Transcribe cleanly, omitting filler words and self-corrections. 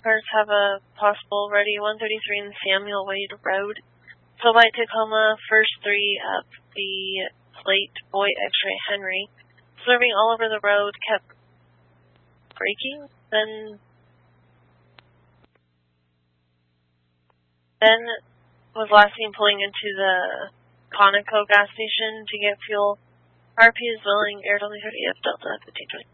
cars have a possible ready 133 in Samuel Wade Road. So by Tacoma, first 3 up the plate, Boy X-Ray Henry, swerving all over the road, kept braking, then was last seen pulling into the Conoco gas station to get fuel. RP is willing, Air 30F Delta 1520.